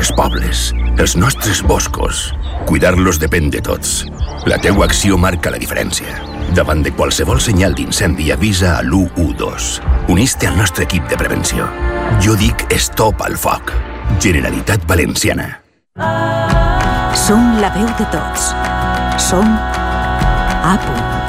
nostres pobles, els nostres boscos. Cuidar-los depèn de tots. La teua acció marca la diferència. Davant de qualsevol senyal d'incendi avisa a l'112. Uneix-te al nostre equip de prevenció. Jo dic stop al foc. Generalitat Valenciana. Som la veu de tots. Som A punt.